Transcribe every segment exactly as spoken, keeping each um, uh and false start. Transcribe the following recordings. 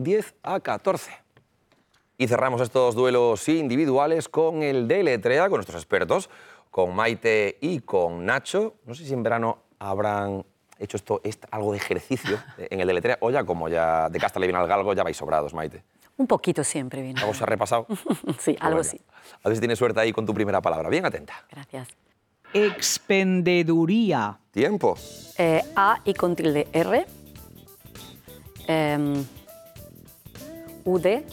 diez a catorce. Y cerramos estos duelos individuales con el deletrea, con nuestros expertos, con Maite y con Nacho. No sé si en verano habrán hecho esto, esto algo de ejercicio en el deletrea, o ya como ya de casta le viene al galgo, ya vais sobrados, Maite. Un poquito siempre viene. ¿Algo se ha repasado? Sí, algo sí. A ver si tienes suerte ahí con tu primera palabra. Bien atenta. Gracias. Expendeduría. Tiempo. Eh, A y con tilde R. Eh, U D.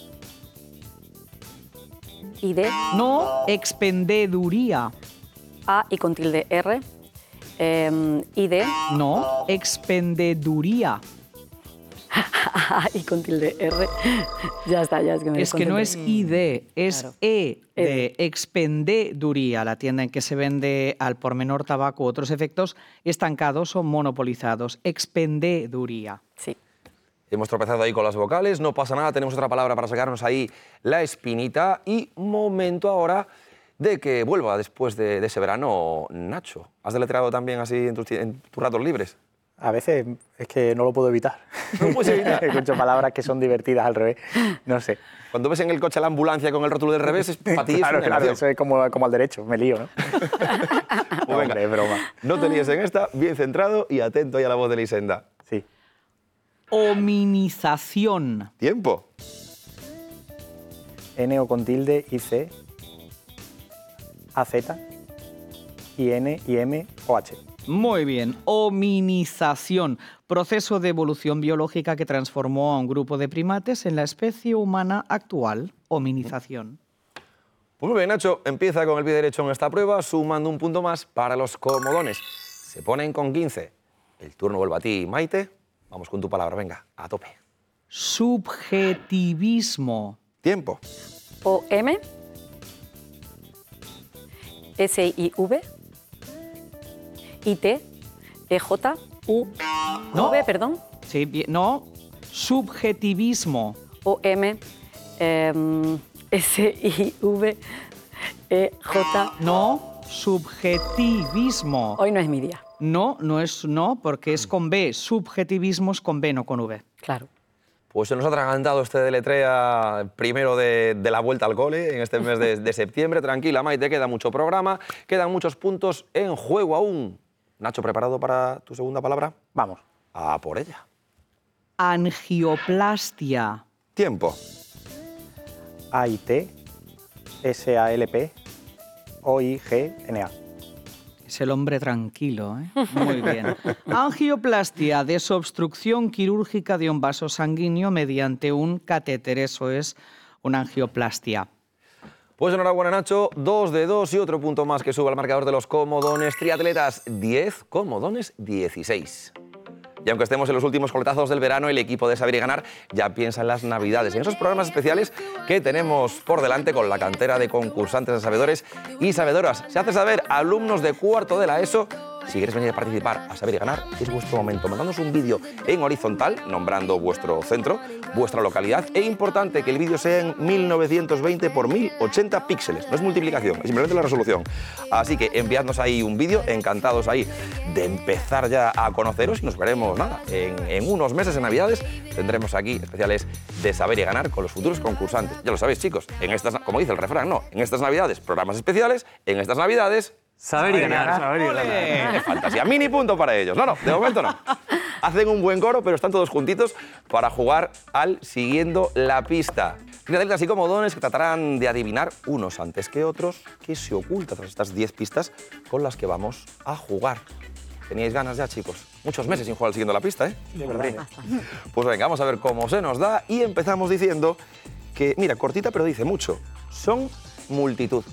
I D. No, expendeduría. A y con tilde R. Eh, I D. No, expendeduría. A y con tilde R. Ya está, ya es que me Es que no es I D, es Claro. E de expendeduría, la tienda en que se vende al por menor tabaco u otros efectos estancados o monopolizados. Expendeduría. Sí. Hemos tropezado ahí con las vocales, no pasa nada, tenemos otra palabra para sacarnos ahí la espinita. Y momento ahora de que vuelva después de, de ese verano Nacho. ¿Has deletreado también así en tus, en tus ratos libres? A veces es que no lo puedo evitar. No lo puedes evitar. Escucho palabras que son divertidas al revés. No sé. Cuando ves en el coche la ambulancia con el rótulo del revés, es, para ti Claro, es una claro, emoción. eso es como, como al derecho, me lío, ¿no? Pues No, venga, hombre, es broma. no te líes en esta, bien centrado y atento ahí a la voz de Elisenda. Sí. Hominización. Tiempo. N o con tilde, I, C, A, Z, I, N, I, M, O, H. Muy bien. Hominización. Proceso de evolución biológica que transformó a un grupo de primates en la especie humana actual. Hominización. Pues muy bien, Nacho, empieza con el pie derecho en esta prueba, sumando un punto más para los comodones. Se ponen con quince. El turno vuelve a ti, Maite. Vamos con tu palabra, venga, a tope. Subjetivismo. Tiempo. O M. S I V. I T. E J. U. No. V, perdón. Sí, bien. No. Subjetivismo. O M. Eh, S I V. E J. No. Subjetivismo. Hoy no es mi día. No, no es no, porque es con B. Subjetivismo es con B, no con V. Claro. Pues se nos ha atragantado este deletrea primero de, de la vuelta al cole en este mes de, de septiembre. Tranquila, Maite, queda mucho programa, quedan muchos puntos en juego aún. Nacho, ¿preparado para tu segunda palabra? Vamos. A por ella. Angioplastia. Tiempo. A, I, T, S, A, L, P, O, I, G, N, A. Es el hombre tranquilo, ¿eh? Muy bien. Angioplastia, desobstrucción quirúrgica de un vaso sanguíneo mediante un catéter. Eso es una angioplastia. Pues enhorabuena, Nacho. Dos de dos y otro punto más que sube al marcador de los comodones. Triatletas, diez, comodones, dieciséis. Y aunque estemos en los últimos coletazos del verano, el equipo de Saber y Ganar ya piensa en las Navidades, en esos programas especiales que tenemos por delante con la cantera de concursantes, de sabedores y sabedoras. Se hace saber, alumnos de cuarto de la ESO, si queréis venir a participar a Saber y Ganar, es vuestro momento. Mandándonos un vídeo en horizontal, nombrando vuestro centro, vuestra localidad. E importante que el vídeo sea en mil novecientos veinte por mil ochenta píxeles. No es multiplicación, es simplemente la resolución. Así que enviadnos ahí un vídeo, encantados ahí de empezar ya a conoceros y nos veremos, nada, en, en unos meses, en Navidades, tendremos aquí especiales de Saber y Ganar con los futuros concursantes. Ya lo sabéis, chicos, en estas, como dice el refrán, no, en estas Navidades, programas especiales, en estas Navidades... Saber y ganar, saber y ganar. Fantasía, mini punto para ellos. No, no, de momento no. Hacen un buen coro, pero están todos juntitos para jugar al Siguiendo la Pista. Triatletas y comodones que tratarán de adivinar, unos antes que otros, qué se oculta tras estas diez pistas con las que vamos a jugar. ¿Teníais ganas ya, chicos? Muchos meses sin jugar al Siguiendo la Pista, ¿eh? De verdad. Pues venga, vamos a ver cómo se nos da y empezamos diciendo que, mira, cortita pero dice mucho, son multitud.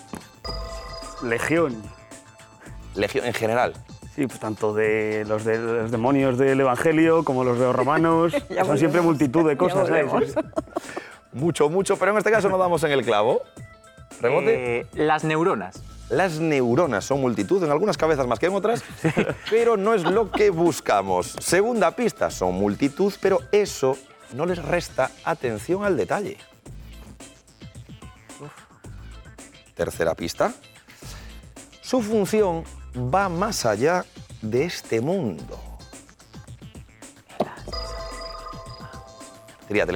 Legión. Legión en general. Sí, pues tanto de los, de los demonios del Evangelio como los de los romanos. Son siempre multitud de cosas, ¿sabes? Mucho, mucho, pero en este caso no damos en el clavo. Rebote. Eh, las neuronas. Las neuronas son multitud, en algunas cabezas más que en otras, pero no es lo que buscamos. Segunda pista, son multitud, pero eso no les resta atención al detalle. Tercera pista. Su función va más allá de este mundo. Triatletas.